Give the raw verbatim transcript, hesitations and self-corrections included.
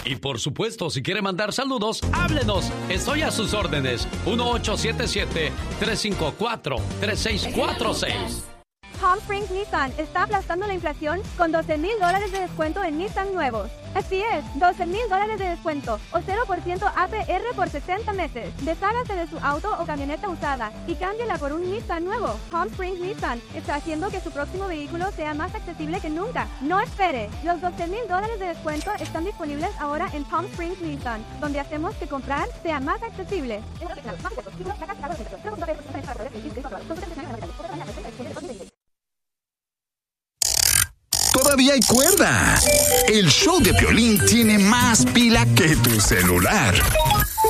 Y por supuesto, si quiere mandar saludos, háblenos. Estoy a sus órdenes. uno ocho siete siete, tres cinco cuatro, tres seis cuatro seis. Palm Springs Nissan está aplastando la inflación con doce mil dólares de descuento en Nissan nuevos. Así es, doce mil dólares de descuento o cero por ciento A P R por sesenta meses. Deshágase de su auto o camioneta usada y cámbiela por un Nissan nuevo. Palm Springs Nissan está haciendo que su próximo vehículo sea más accesible que nunca. No espere, los doce mil dólares de descuento están disponibles ahora en Palm Springs Nissan, donde hacemos que comprar sea más accesible. Todavía hay cuerda. El show de Piolín tiene más pila que tu celular.